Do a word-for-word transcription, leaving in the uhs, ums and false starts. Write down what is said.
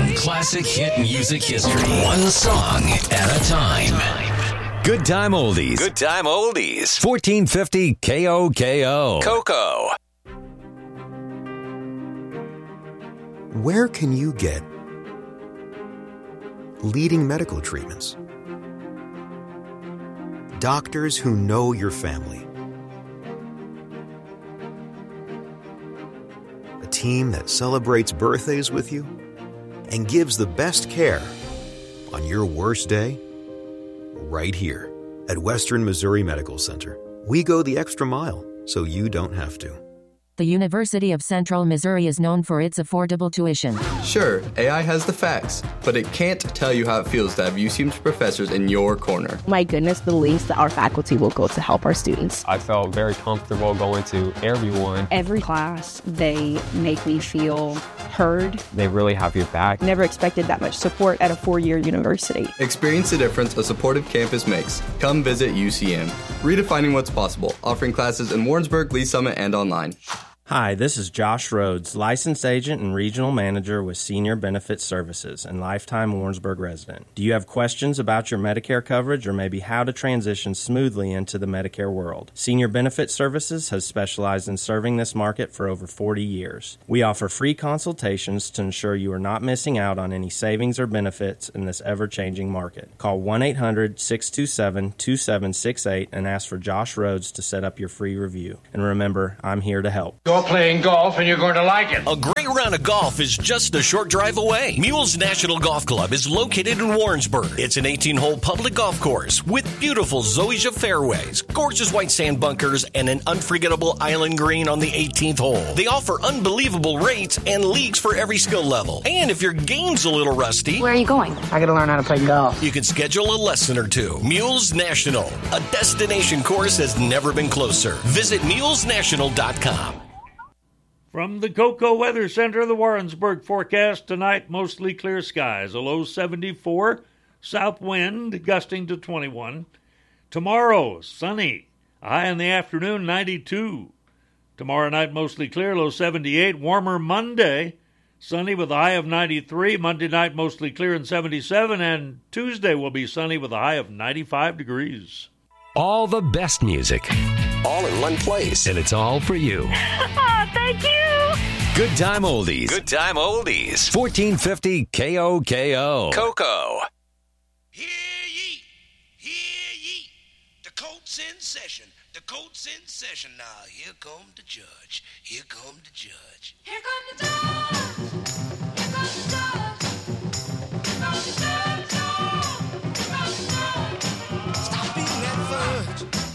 From classic hit music history, one song at a time. Good Time Oldies. Good Time Oldies. fourteen fifty K O K O. Coco. Where can you get leading medical treatments? Doctors who know your family. A team that celebrates birthdays with you and gives the best care on your worst day right here at Western Missouri Medical Center. We go the extra mile so you don't have to. The University of Central Missouri is known for its affordable tuition. Sure, A I has the facts, but it can't tell you how it feels to have U C M's professors in your corner. My goodness, the lengths that our faculty will go to help our students. I felt very comfortable going to everyone. Every class, they make me feel heard. They really have your back. Never expected that much support at a four-year university. Experience the difference a supportive campus makes. Come visit U C M. Redefining what's possible, offering classes in Warrensburg, Lee Summit, and online. Hi, this is Josh Rhodes, licensed agent and regional manager with Senior Benefit Services and lifetime Warrensburg resident. Do you have questions about your Medicare coverage or maybe how to transition smoothly into the Medicare world? Senior Benefit Services has specialized in serving this market for over forty years. We offer free consultations to ensure you are not missing out on any savings or benefits in this ever-changing market. Call one eight hundred, six two seven, two seven six eight and ask for Josh Rhodes to set up your free review. And remember, I'm here to help. You're playing golf and you're going to like it. A great round of golf is just a short drive away. Mules National Golf Club is located in Warrensburg. It's an eighteen-hole public golf course with beautiful zoysia fairways, gorgeous white sand bunkers, and an unforgettable island green on the eighteenth hole. They offer unbelievable rates and leagues for every skill level. And if your game's a little rusty, where are you going? I got to learn how to play golf. You can schedule a lesson or two. Mules National, a destination course has never been closer. Visit mules national dot com. From the Coco Weather Center, the Warrensburg forecast tonight, mostly clear skies, a low seventy-four, south wind gusting to twenty-one. Tomorrow, sunny, a high in the afternoon, ninety-two. Tomorrow night, mostly clear, low seventy-eight. Warmer Monday, sunny with a high of ninety-three. Monday night, mostly clear and seventy-seven. And Tuesday will be sunny with a high of ninety-five degrees. All the best music, all in one place, and it's all for you. Thank you. Good Time Oldies. Good Time Oldies. fourteen fifty K O K O. Coco. Hear ye, hear ye. The court's in session. The court's in session now. Here come the judge. Here come the judge. Here come the judge.